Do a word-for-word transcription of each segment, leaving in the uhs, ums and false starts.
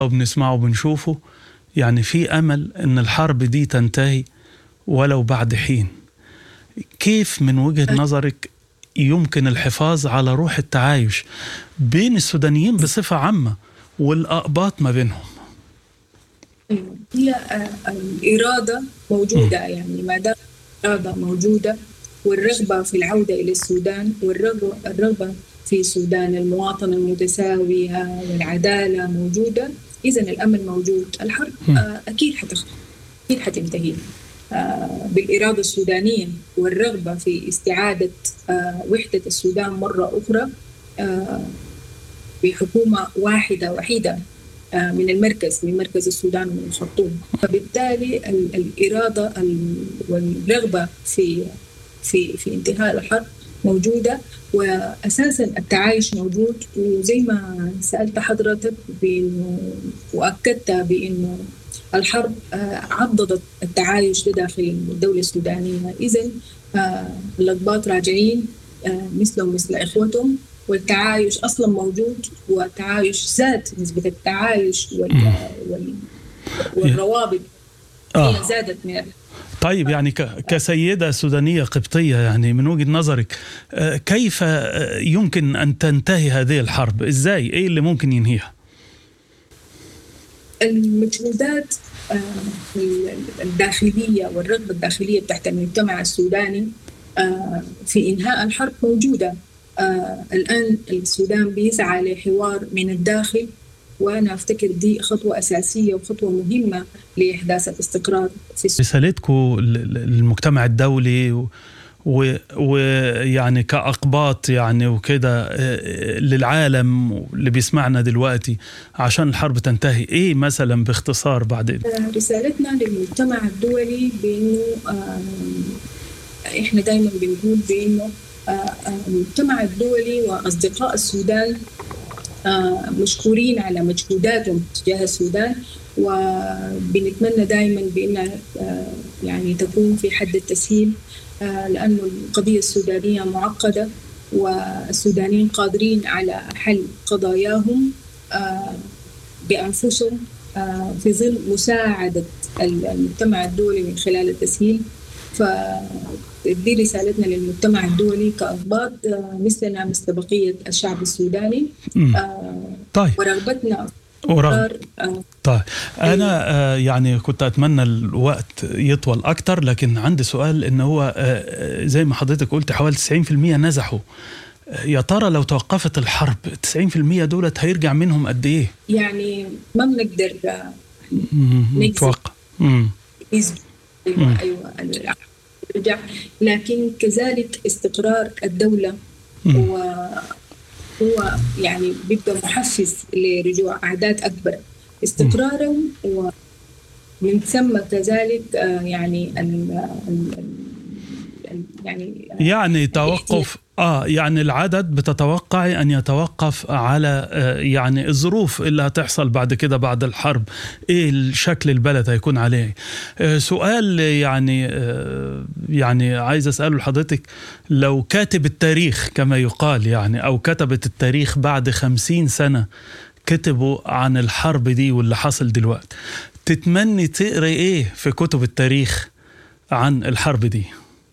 وبنسمعه وبنشوفه، يعني في أمل أن الحرب دي تنتهي ولو بعد حين. كيف من وجهة نظرك يمكن الحفاظ على روح التعايش بين السودانيين بصفة عامة والأقباط ما بينهم؟ هي الإرادة موجودة، يعني ما دام الإرادة موجودة والرغبة في العودة إلى السودان والرغبة الرغبة في السودان المواطنة المتساوية والعدالة موجودة، إذن الأمل موجود. الحرب أكيد حتخلص، أكيد حتنتهي بالإرادة السودانية والرغبة في استعادة وحدة السودان مرة أخرى بحكومة واحدة وحيدة من المركز، من مركز السودان ومن الخرطوم. فبالتالي الإرادة والرغبة في في في انتهاء الحرب موجودة، وأساسا التعايش موجود. وزي ما سألت حضرتك بأنه وأكدت بأنه الحرب عضدت التعايش داخل الدولة السودانية، إذن الأقباط راجعين مثلهم مثل إخوتهم، والتعايش أصلا موجود، والتعايش زاد، نسبة التعايش وال... وال... والروابط آه. زادت من. طيب يعني كسيدة سودانية قبطية، يعني من وجهة نظرك كيف يمكن أن تنتهي هذه الحرب؟ إزاي؟ إيه اللي ممكن ينهيها؟ المجهودات الداخلية والرغبة الداخلية تحت المجتمع السوداني في إنهاء الحرب موجودة. الآن السودان بيسعى لحوار من الداخل، وأنا أفتكر دي خطوة أساسية وخطوة مهمة لإحداث الاستقرار في السودان. رسالتكم للمجتمع الدولي ويعني كأقباط يعني وكده للعالم اللي بيسمعنا دلوقتي عشان الحرب تنتهي، إيه مثلا باختصار بعد؟ رسالتنا للمجتمع الدولي بأنه إحنا دايما بنقول بأنه المجتمع الدولي وأصدقاء السودان مشكورين على مجهوداتهم تجاه السودان، وبنتمنى دائما بأن يعني تكون في حد التسهيل، لأن القضية السودانية معقدة، والسودانيين قادرين على حل قضاياهم بأنفسهم في ظل مساعدة المجتمع الدولي من خلال التسهيل. فدي رسالتنا للمجتمع الدولي كأقباط مثلنا مثل بقية الشعب السوداني. طيب. ورغبتنا ورغب. طيب أنا آه يعني كنت أتمنى الوقت يطول أكتر، لكن عندي سؤال، إن هو آه زي ما حضرتك قلت حوالي تسعين بالمئة نزحوا. يا ترى لو توقفت الحرب تسعين بالمئة دولت هيرجع منهم قد إيه؟ يعني ما بنقدر نتوقع. أيوة أيوة رجع، لكن كذلك استقرار الدولة هو هو يعني بيبقى محفز لرجوع أعداد أكبر. استقرارهم ومن ثم كذلك يعني ال يعني يعني توقف آه يعني العدد بتتوقع أن يتوقف على آه يعني الظروف اللي هتحصل بعد كده بعد الحرب، إيه الشكل البلد هيكون عليه. آه سؤال يعني آه يعني عايز أسأله لحضرتك، لو كاتب التاريخ كما يقال يعني أو كتبت التاريخ بعد خمسين سنة كتبوا عن الحرب دي واللي حصل دلوقتي، تتمني تقرأ إيه في كتب التاريخ عن الحرب دي؟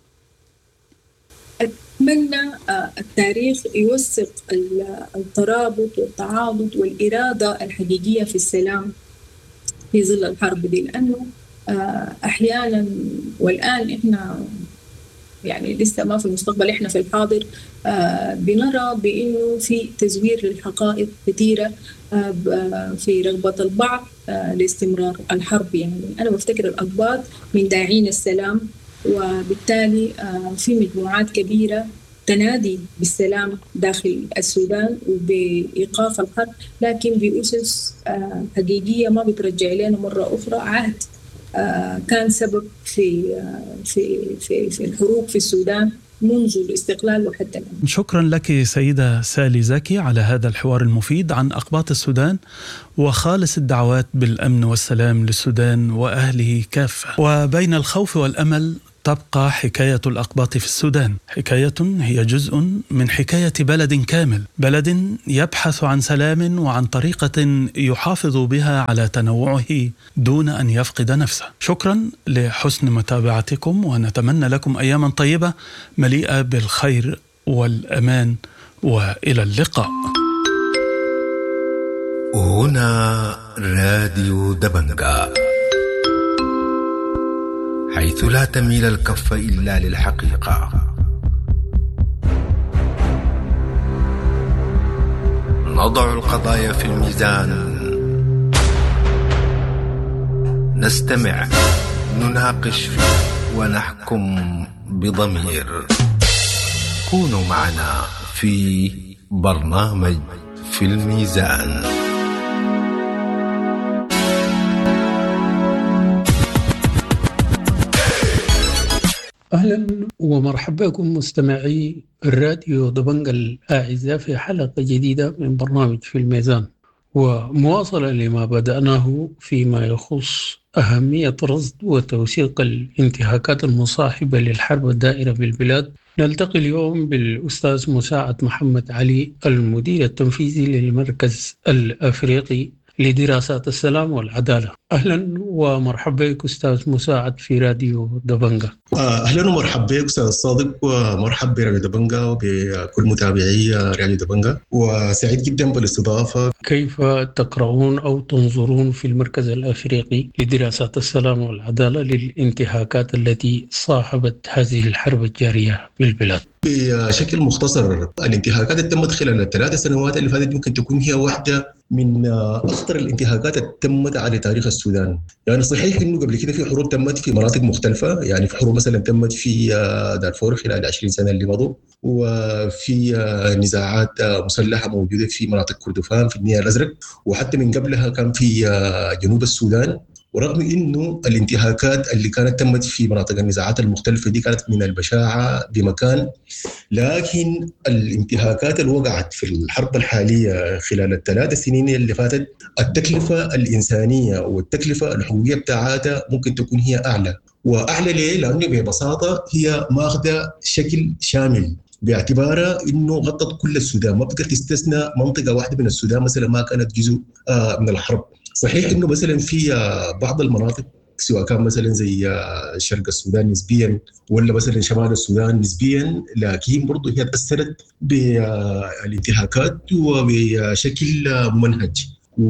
أتمنى التاريخ يوثق الترابط والتعاضد والإرادة الحقيقية في السلام في ظل الحرب دي، لأنه أحيانا والآن إحنا يعني لسه ما في المستقبل، إحنا في الحاضر بنرى بأنه في تزوير للحقائق كثيرة في رغبة البعض لاستمرار الحرب. يعني أنا بفتكر الأقباط من داعين السلام، وبالتالي في مجموعات كبيرة تنادي بالسلام داخل السودان وبإيقاف الحرب، لكن بأسس حقيقية ما بترجع لنا مرة أخرى عهد كان سبب في في في في الحروب في السودان منذ الاستقلال وحتى الآن. شكرا لك سيدة سالي زكي على هذا الحوار المفيد عن أقباط السودان، وخالص الدعوات بالأمن والسلام للسودان وأهله كافة. وبين الخوف والأمل تبقى حكاية الأقباط في السودان حكاية هي جزء من حكاية بلد كامل، بلد يبحث عن سلام وعن طريقة يحافظ بها على تنوعه دون أن يفقد نفسه. شكرا لحسن متابعتكم، ونتمنى لكم أياما طيبة مليئة بالخير والأمان، وإلى اللقاء. هنا راديو دبنجا، حيث لا تميل الكف إلا للحقيقة. نضع القضايا في الميزان، نستمع، نناقش ونحكم بضمير. كونوا معنا في برنامج في الميزان. أهلا ومرحبا بكم مستمعي الراديو دبنجا الأعزاء في حلقة جديدة من برنامج في الميزان، ومواصلة لما بدأناه فيما يخص أهمية رصد وتوثيق الانتهاكات المصاحبة للحرب الدائرة بالبلاد. نلتقي اليوم بالأستاذ مساعد محمد علي، المدير التنفيذي للمركز الأفريقي لدراسات السلام والعدالة. أهلا ومرحبا بك أستاذ مساعد في راديو دبنجا. أهلا ومرحبا بك أستاذ صادق، ومرحبا براديو دبنجا وبكل متابعي راديو دبنجا، وسعيد جدا بالاستضافة. كيف تقرؤون أو تنظرون في المركز الأفريقي لدراسات السلام والعدالة للانتهاكات التي صاحبت هذه الحرب الجارية بالبلاد؟ بشكل مختصر، الانتهاكات اللي تمت خلال الثلاث سنوات اللي فاتت ممكن تكون هي واحدة من أخطر الانتهاكات اللي تمت على تاريخ السودان. يعني صحيح إنه قبل كده في حروب تمت في مناطق مختلفة، يعني في حروب مثلا تمت في دارفور خلال عشرين سنة اللي مضوا، وفي نزاعات مسلحة موجودة في مناطق كردفان في النيل الأزرق، وحتى من قبلها كان في جنوب السودان. ورغم إنه الانتهاكات اللي كانت تمت في مناطق النزاعات المختلفة دي كانت من البشاعة بمكان، لكن الانتهاكات اللي وقعت في الحرب الحالية خلال الثلاث سنين اللي فاتت، التكلفة الإنسانية والتكلفة الحقوقية بتاعتها ممكن تكون هي أعلى. وأعلى ليه؟ لأنه ببساطة هي ماخذة شكل شامل، باعتبارها إنه غطت كل السودان، ما بقدر تستثنى منطقة واحدة من السودان مثلا ما كانت جزء من الحرب. صحيح إنه مثلا في بعض المناطق سواء كان مثلا زي شرق السودان نسبيا ولا مثلا شمال السودان نسبيا، لكن برضو هي تأثرت بالانتهاكات وبشكل ممنهج.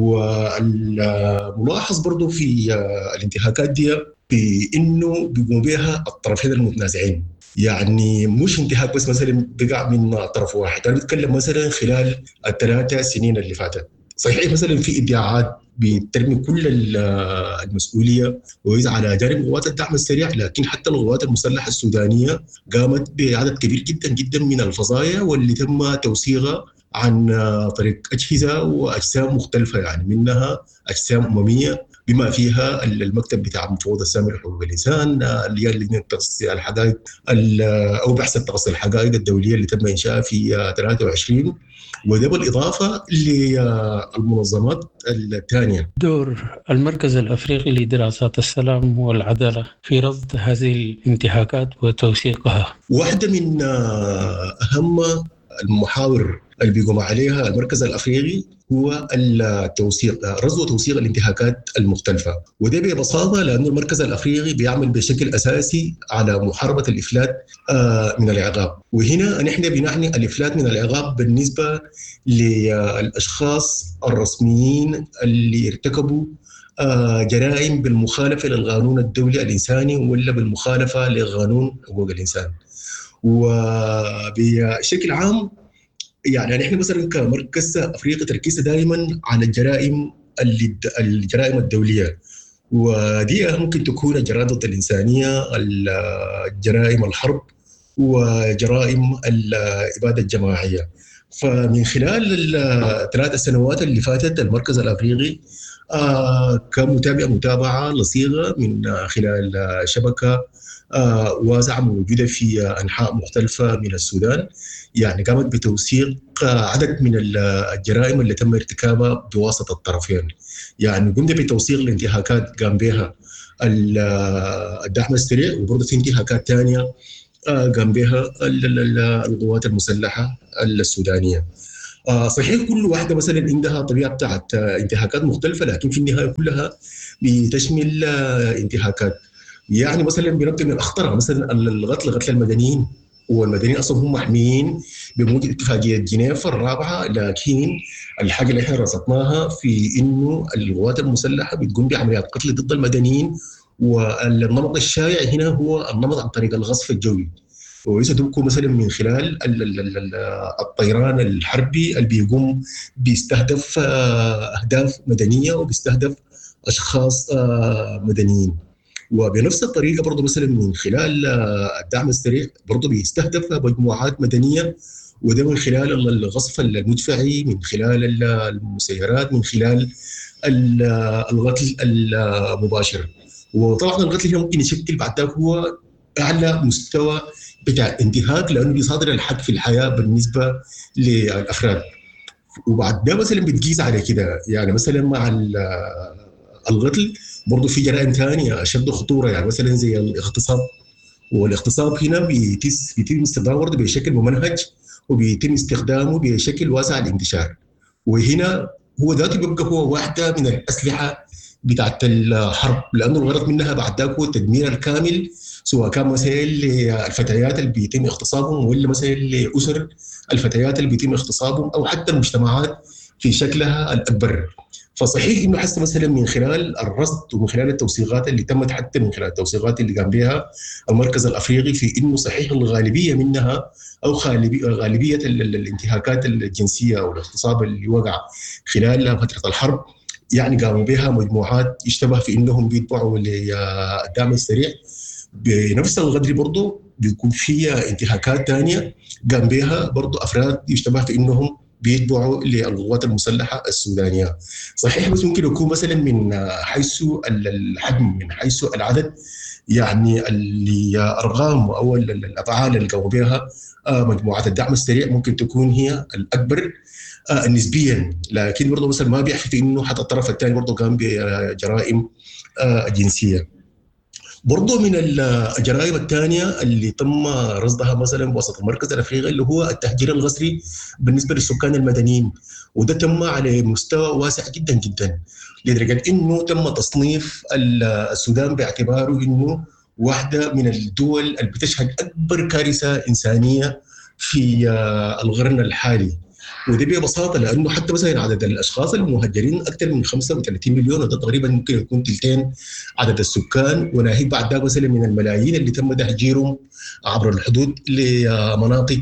والملاحظ برضو في الانتهاكات دي بأنه بيقوم بها الطرفين المتنازعين، يعني مش انتهاك بس مثلا بقع من طرف واحد. أنا بتكلم مثلا خلال الثلاثة سنين اللي فاتت، صحيح مثلا في ادعاءات بترمي كل المسؤولية وإذا على جانب قوات الدعم السريع، لكن حتى القوات المسلحة السودانية قامت بعدد كبير جدا جدا من الفظايا واللي تم توثيقها عن طريق أجهزة وأجسام مختلفة، يعني منها أجسام أممية بما فيها المكتب بتاع مفوض السامي لحقوق الإنسان، اللي هي لجنة تقصي الحقائق أو بحث تقصي الحقائق الدولية اللي تم إنشائها في ثلاثة وعشرين، وده بالإضافة للمنظمات الثانية. دور المركز الأفريقي لدراسات السلام والعدالة في رصد هذه الانتهاكات وتوثيقها، واحدة من أهم المحاور اللي بيقوم عليها المركز الأفريقي هو التوثيق، رصد وتوثيق الانتهاكات المختلفة. وده ببساطة لأن المركز الأفريقي بيعمل بشكل أساسي على محاربة الإفلات من العقاب. وهنا نحن بنعني الإفلات من العقاب بالنسبة للأشخاص الرسميين اللي ارتكبوا جرائم بالمخالفة للقانون الدولي الإنساني ولا بالمخالفة لقانون حقوق الإنسان. وبشكل عام يعني نحن مثلا كمركز أفريقي تركيزنا دائما على الجرائم الجرائم الدولية، ودي ممكن تكون الجرائم ضد الإنسانية، الجرائم الحرب، وجرائم الإبادة الجماعية. فمن خلال الثلاث سنوات اللي فاتت المركز الأفريقي كمتابع متابعة لصيغة من خلال شبكة واسعة موجودة في أنحاء مختلفة من السودان، يعني قامت بتوثيق عدد من الجرائم اللي تم ارتكابها بواسطة الطرفين. يعني قمنا بتوثيق الانتهاكات قام بها الدعم السريع، وبرضه في انتهاكات ثانيه قام بها القوات المسلحه السودانيه. صحيح كل واحده مثلا عندها طبيعه بتاعت انتهاكات مختلفه، لكن في النهايه كلها بتشمل انتهاكات. يعني مثلا بنبدا من الاخطر مثلا القتل قتل المدنيين، والمدنيين اصلا هم محميين بموجب اتفاقيه جنيف الرابعه، لكن الحاجه اللي احنا رصدناها في انه القوات المسلحه بتقوم بعمليات قتل ضد المدنيين، والنمط الشائع هنا هو النمط عن طريق الغصف الجوي، ويستدركوا مثلا من خلال الطيران الحربي اللي بيقوم بيستهدف اهداف مدنيه وبيستهدف اشخاص مدنيين. وبنفس الطريقه برضه مثلا من خلال الدعم السريع برضه بيستهدف مجموعات مدنيه، وده من خلال الغصف المدفعي، من خلال المسيرات، من خلال القتل المباشر. وطبعا القتل هنا ممكن يشكل بعد ذلك هو اعلى مستوى بتاع انتهاك، لانه بيصادر الحد في الحياه بالنسبه للافراد. وبعد ده مثلا بتقيس على كده، يعني مثلا مع القتل برضه في جرائم ثانيه اشد خطوره، يعني مثلا زي الاغتصاب. والاغتصاب هنا بيتم استخدامه برضه بشكل ممنهج، وبيتم استخدامه بشكل واسع الانتشار. وهنا هو ذاته بيبقى هو واحده من الاسلحه بتاعت الحرب، لانه الغرض منها بعد ذاك هو التدمير الكامل، سواء كان مثلا للفتيات اللي بيتم اغتصابهم، ولا مثلا لاسر الفتيات اللي بيتم اغتصابهم، او حتى المجتمعات في شكلها الاكبر. فصحيح انه حتى مثلا من خلال الرصد ومن خلال التوثيقات اللي تمت، حتى من خلال التوثيقات اللي قام بها المركز الافريقي، في انه صحيح الغالبيه منها او غالبيه الانتهاكات الجنسيه او الاغتصاب اللي وقع خلال فتره الحرب يعني قاموا بها مجموعات يشتبه في انهم بيتبعوا للدعم السريع. بنفس القدر برضه بيكون فيها انتهاكات ثانيه قام بها برضه افراد يشتبه في انهم بيتبعوا للقوات المسلحه السودانيه. صحيح بس ممكن يكون مثلا من حيث الحجم، من حيث العدد، يعني الارقام او الافعال اللي قاموا بها مجموعات الدعم السريع ممكن تكون هي الاكبر نسبيا، لكن برضه مثلا ما بيحكي في انه حتى الطرف الثاني برضه قام بجرائم جنسيه. برضه من الجرائم الثانيه اللي تم رصدها مثلا بوسط المركز الافريقي اللي هو التهجير القسري بالنسبه للسكان المدنيين، وده تم على مستوى واسع جدا جدا، لدرجه انه تم تصنيف السودان باعتباره انه واحده من الدول اللي بتشهد اكبر كارثه انسانيه في القرن الحالي. وده ببساطه لانه حتى مثلا عدد الاشخاص المهجرين اكثر من خمسة وثلاثين مليون، وده تقريبا ممكن يكون ثلثين عدد السكان، وناهيك بعد ذلك مثلا من الملايين اللي تم تهجيرهم عبر الحدود لمناطق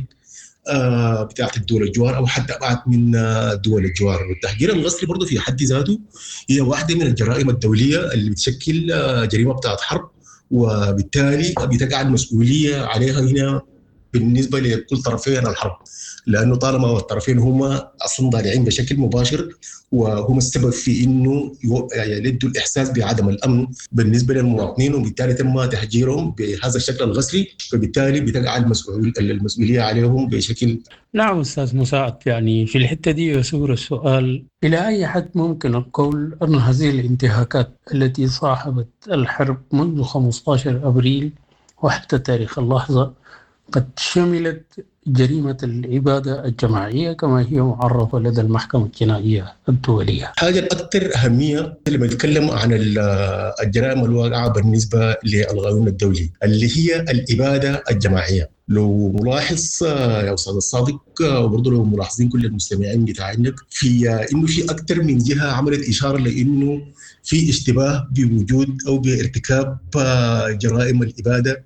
بتاعت الدول الجوار او حتى ابعد من دول الجوار. والتهجير القسري برضه في حد ذاته هي واحده من الجرائم الدوليه اللي بتشكل جريمه بتاعت حرب، وبالتالي بتقع المسؤوليه عليها هنا بالنسبه لكل طرفين الحرب، لانه طالما الطرفين هم اصلا ضالعين بشكل مباشر وهم السبب في انه يلدوا الاحساس بعدم الامن بالنسبه للمواطنين، وبالتالي تم تهجيرهم بهذا الشكل القسري، فبالتالي بتقع المسؤول المسؤوليه عليهم بشكل. نعم استاذ مساعد، يعني في الحته دي يصير السؤال الى اي حد ممكن القول ان هذه الانتهاكات التي صاحبت الحرب منذ خمسة عشر ابريل وحتى تاريخ اللحظه قد شملت جريمة الإبادة الجماعية كما هي معرفة لدى المحكمة الجنائية الدولية؟ حاجة الأكثر أهمية لما نتكلم عن الجرائم الواقعة بالنسبة للقانون الدولي اللي هي الإبادة الجماعية. لو ملاحظ يا أستاذ الصادق وبرضه لو ملاحظين كل المستمعين بتاعينك في إنه في أكثر من جهة عملت إشارة لإنه في اشتباه بوجود أو بارتكاب جرائم الإبادة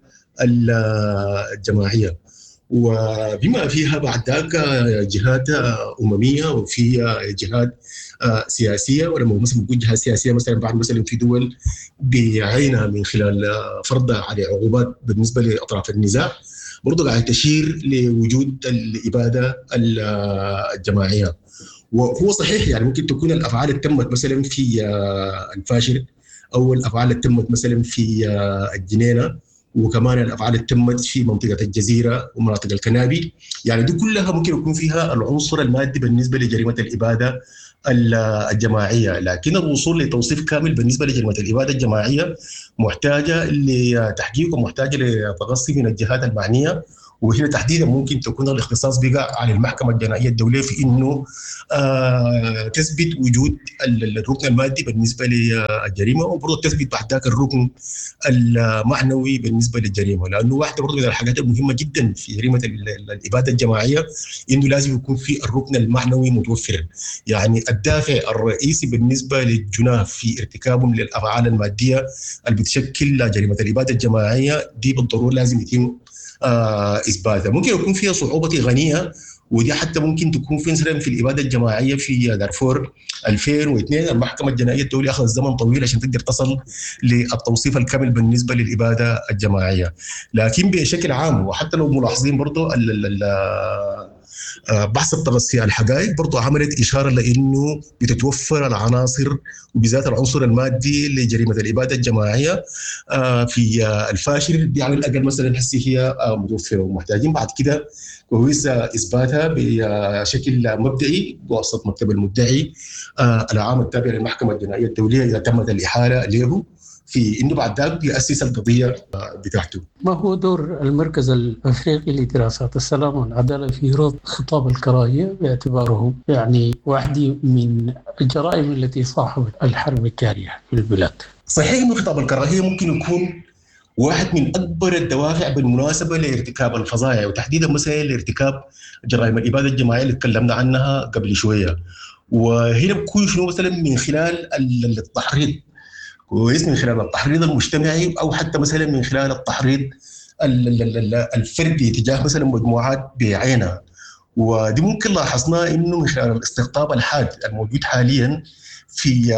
الجماعية، وبما فيها بعد ذلك جهات أممية وفي جهات سياسية. ولما مثلا نقول جهات سياسية مثلا بعد مثلا في دول بعينها من خلال فرض على عقوبات بالنسبة لأطراف النزاع، برضو قاعد تشير لوجود الإبادة الجماعية. وهو صحيح يعني ممكن تكون الأفعال اللي تمت مثلا في الفاشر أو الأفعال اللي تمت مثلا في الجنينة، وكمان الافعال اللي تمت في منطقه الجزيره ومناطق الكنابي، يعني دي كلها ممكن يكون فيها العنصر المادي بالنسبه لجريمه الاباده الجماعية، لكن الوصول لتوصيف كامل بالنسبة لجريمة الإبادة الجماعية محتاجة لتحقيق ومحتاجة لتغصي من الجهات المعنية، وهنا تحديدا ممكن تكون الاختصاص بقى على المحكمة الجنائية الدولية في إنه آه تثبت وجود الركن المادي بالنسبة للجريمة، وبرضه تثبت بعد ذاك الركن المعنوي بالنسبة للجريمة، لأنه واحدة برضه من الحاجات المهمة جدا في جريمة الإبادة الجماعية إنه لازم يكون في الركن المعنوي متوفر. يعني الدافع الرئيسي بالنسبة للجناه في ارتكابهم للأفعال المادية اللي بتشكل جريمة الإبادة الجماعية دي بالضرورة لازم يتم آه إثباتها. ممكن يكون فيها صعوبة غنية، ودي حتى ممكن تكون في مثلا في الإبادة الجماعية في دارفور ألفين واثنين المحكمة الجنائية الدولية أخذت زمن طويل عشان تقدر تصل للتوصيف الكامل بالنسبة للإبادة الجماعية. لكن بشكل عام وحتى لو ملاحظين برضو بحث التغطية الحقائق برضو عملت إشارة لأنه بتتوفر العناصر وبذات العنصر المادي لجريمة الإبادة الجماعية في الفاشل دي على الأقل مثلا حسي هي متوفرة، ومحتاجين بعد كده كويس إثباتها بشكل مبدئي بواسطة مكتب المدعي العام التابع للمحكمة الجنائية الدولية إذا تمت الإحالة له في إنه بعد ذلك يأسس القضية بتاعته. ما هو دور المركز الأفريقي لدراسات السلام والعدالة في رفض خطاب الكراهية باعتباره يعني واحدة من الجرائم التي صاحبت الحرب الجارية في البلاد؟ صحيح إنه خطاب الكراهية ممكن يكون واحد من أكبر الدوافع بالمناسبة لارتكاب الفظائع، وتحديدا مثلا لارتكاب جرائم الإبادة الجماعية اللي تكلمنا عنها قبل شوية. وهنا بكون شنو مثلا من خلال التحريض كويس، من خلال التحريض المجتمعي أو حتى مثلا من خلال التحريض الفردي تجاه مثلا مجموعات بعينها. ودي ممكن لاحظناه إنه من خلال الاستقطاب الحاد الموجود حاليا في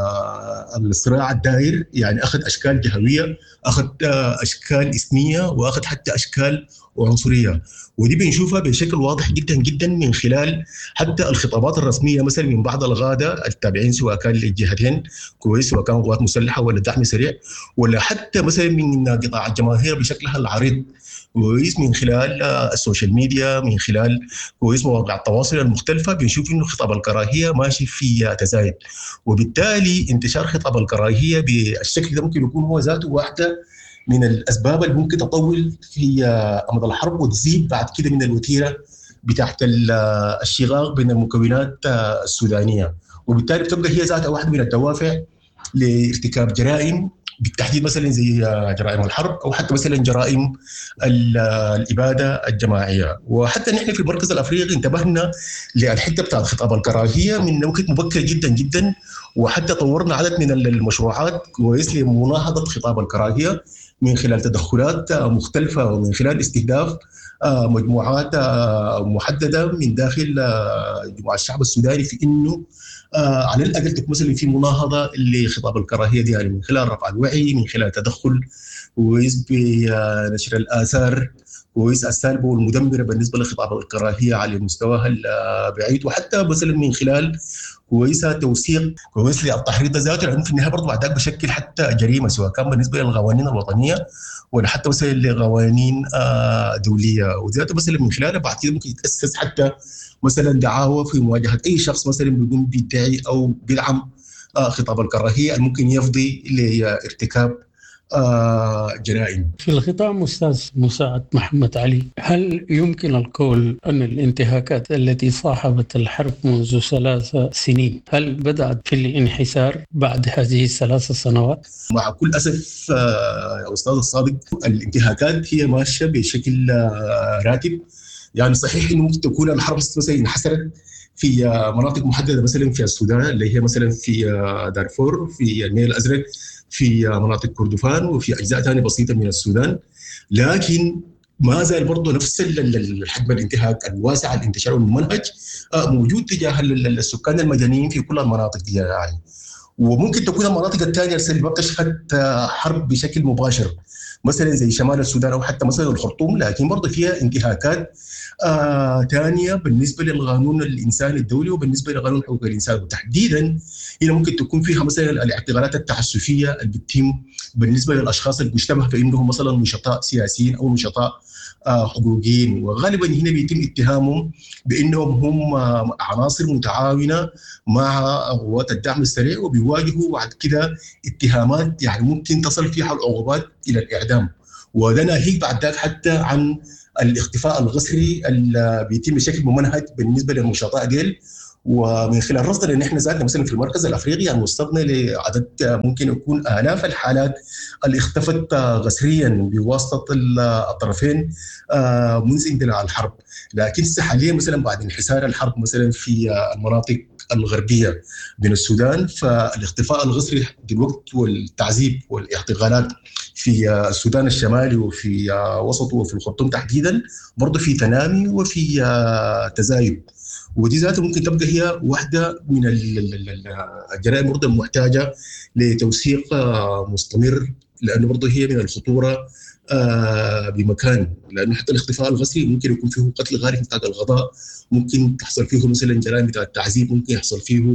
الصراع الدائر، يعني أخذ أشكال جهوية، أخذ أشكال إثنية، وأخذ حتى أشكال عنصرية. ودي بنشوفها بشكل واضح جدا جدا من خلال حتى الخطابات الرسمية مثلا من بعض الغادة التابعين سواء كان للجهتين كويس، سواء كان قوات مسلحة ولا دعم سريع، ولا حتى مثلا من قطاع الجماهير بشكلها العريض كويس من خلال السوشيال ميديا، من خلال كويس مواقع التواصل المختلفة. بنشوف إنه خطاب الكراهية ماشي في تزايد، وبالتالي انتشار خطاب الكراهية بالشكل ده ممكن يكون هو ذاته واحدة من الأسباب اللي ممكن تطول في أمد الحرب وتزيد بعد كده من الوتيرة بتاعت الشغاق بين المكونات السودانية، وبالتالي بتبقى هي ذاتها واحدة من الدوافع لارتكاب جرائم بالتحديد مثلا زي جرائم الحرب او حتى مثلا جرائم الاباده الجماعيه. وحتى نحن في المركز الافريقي انتبهنا للحته بتاعت خطاب الكراهيه من وقت مبكر جدا جدا، وحتى طورنا عدد من المشروعات كويس لمناهضه خطاب الكراهيه من خلال تدخلات مختلفه ومن خلال استهداف مجموعات محدده من داخل جموع الشعب السوداني في انه آه على الأقل تكون مثلا في مناهضة لخطاب الكراهية دي، يعني من خلال رفع الوعي، من خلال تدخل كويس بنشر الآثار كويس السالبة والمدمرة بالنسبة لخطاب الكراهية على مستواها البعيد، وحتى مثلا من خلال كويس توثيق كويس للتحريض ذاته، لأنه في النهاية برضه بعد ذلك بشكل حتى جريمة سواء كان بالنسبة للقوانين الوطنية ولا حتى مثلا لقوانين آه دولية، وذاته مثلا من خلالها بعد كده ممكن يتأسس حتى مثلا دعاوى في مواجهة أي شخص مثلا بيقوم بيدعي أو بيدعم آه خطاب الكراهية الممكن يفضي لارتكاب آه جرائم. في الختام أستاذ مساعد محمد علي، هل يمكن القول أن الانتهاكات التي صاحبت الحرب منذ ثلاث سنين هل بدأت في الانحسار بعد هذه الثلاث سنوات؟ مع كل أسف آه يا أستاذ الصادق الانتهاكات هي ماشية بشكل آه راتب. يعني صحيح إنه ممكن تكون الحرب مثلا انحسرت في مناطق محددة مثلا في السودان اللي هي مثلا في دارفور، في النيل الأزرق، في مناطق كردفان، وفي أجزاء ثانية بسيطة من السودان، لكن ما زال برضه نفس الحجم الانتهاك الواسع الانتشار والممنهج موجود تجاه السكان المدنيين في كل المناطق دي يعني. وممكن تكون المناطق الثانية اللي ما بتشهد حرب بشكل مباشر مثلا زي شمال السودان أو حتى مثلا الخرطوم، لكن برضه فيها انتهاكات آه ثانية بالنسبة للقانون الإنساني الدولي وبالنسبة لقانون حقوق الإنسان، وتحديدا هنا ممكن تكون فيها مثلا الاعتقالات التعسفية اللي بتتم بالنسبة للأشخاص اللي بيشتبه في إنهم مثلا نشطاء سياسيين أو نشطاء حقوقيين، وغالبا هنا بيتم اتهامهم بانهم هم عناصر متعاونه مع قوات الدعم السريع، وبيواجهوا بعد كده اتهامات يعني ممكن تصل فيها العقوبات الى الاعدام. وده ناهيك بعد ذلك حتى عن الاختفاء الغسري اللي بيتم بشكل ممنهج بالنسبه للنشطاء ديل. ومن خلال رصدنا ان احنا زادنا مثلا في المركز الافريقي يعني وصلنا لعدد ممكن يكون الاف الحالات اللي اختفت غسريا بواسطه الطرفين منذ اندلاع الحرب. لكن حاليا مثلا بعد انحسار الحرب مثلا في المناطق الغربيه من السودان، فالاختفاء الغسري دلوقتي والتعذيب والاعتقالات في السودان الشمالي وفي وسطه وفي الخرطوم تحديدا برضه في تنامي وفي تزايد. ودي ذاتها ممكن تبقى هي واحدة من الجرائم برضه المحتاجة لتوثيق مستمر، لأنه برضه هي من الخطورة بمكان، لأنه حتى الاختفاء الغسري ممكن يكون فيه قتل غير محتاج الغضاء، ممكن تحصل فيه مثلا جرائم بتاع التعذيب، ممكن يحصل فيه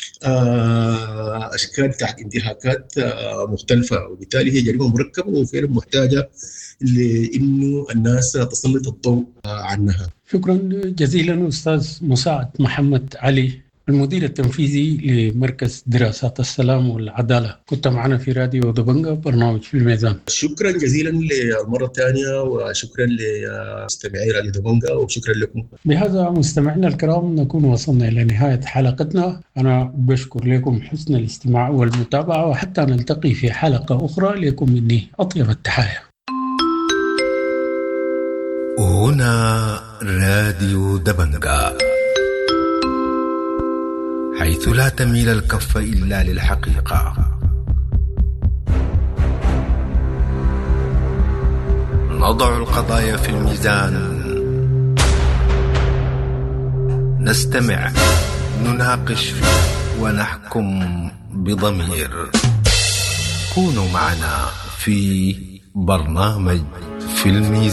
أشكال بتاعت انتهاكات مختلفة، وبالتالي هي جريمة مركبة وفعلا محتاجة لأنه الناس تسلط الضوء عنها. شكرا جزيلا أستاذ مساعد محمد علي، المدير التنفيذي لمركز دراسات السلام والعدالة، كنت معنا في راديو دبنجة برنامج في الميزان. شكرا جزيلا للمرة الثانية، وشكرا لمستمعي راديو دبنجة، وشكرا لكم. بهذا مستمعينا الكرام نكون وصلنا إلى نهاية حلقتنا. أنا بشكر لكم حسن الاستماع والمتابعة، وحتى نلتقي في حلقة أخرى لكم مني أطيب التحايا. هنا راديو دبنجة، حيث لا تميل الكف إلا للحقيقة. نضع القضايا في الميزان، نستمع، نناقش ونحكم بضمير. كونوا معنا في برنامج في الميزان.